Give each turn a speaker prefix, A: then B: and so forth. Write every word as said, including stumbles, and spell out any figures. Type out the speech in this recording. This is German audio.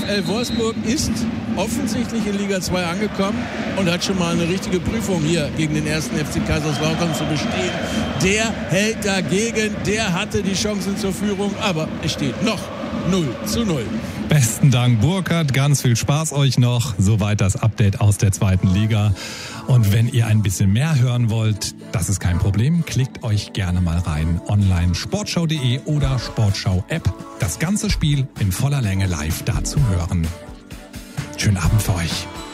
A: VfL Wolfsburg ist offensichtlich in Liga zwei angekommen und hat schon mal eine richtige Prüfung hier gegen den ersten F C Kaiserslautern zu bestehen. Der hält dagegen, der hatte die Chancen zur Führung, aber es steht noch null zu null.
B: Besten Dank, Burkhard. Ganz viel Spaß euch noch. Soweit das Update aus der zweiten Liga. Und wenn ihr ein bisschen mehr hören wollt, das ist kein Problem. Klickt euch gerne mal rein. Online sportschau punkt de oder Sportschau-App. Das ganze Spiel in voller Länge live da zu hören. Schönen Abend für euch.